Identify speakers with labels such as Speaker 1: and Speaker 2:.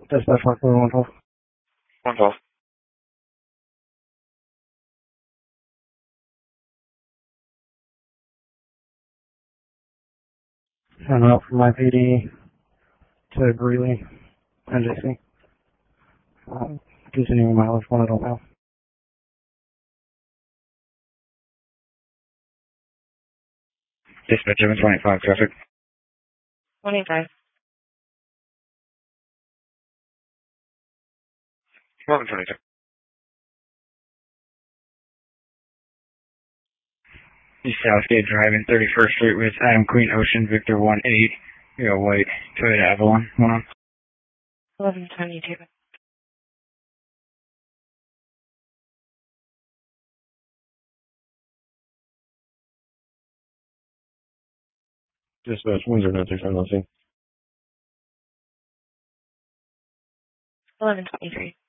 Speaker 1: Dispatch 112.
Speaker 2: 112.
Speaker 1: I'm out from my PD to Greeley, NJC. Continuing mileage, one adult male.
Speaker 2: Dispatch 725 traffic.
Speaker 3: 25.
Speaker 2: 1122. East Southgate driving 31st Street with Adam Queen Ocean Victor 18. We got white Toyota Avalon. 1 on.
Speaker 3: 1122.
Speaker 1: Dispatch Windsor, no 6
Speaker 3: 1123.